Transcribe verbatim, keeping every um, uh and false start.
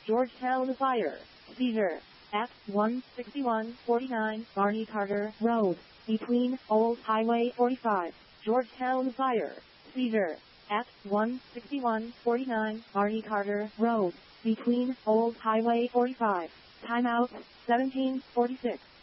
Georgetown Fire. Seizure. At one sixty-one forty-nine Barney Carter Road, between Old Highway forty-five, Georgetown Fire. Seizure. At one sixty-one forty-nine Barney Carter Road, between Old Highway forty-five. Timeout, seventeen forty-six.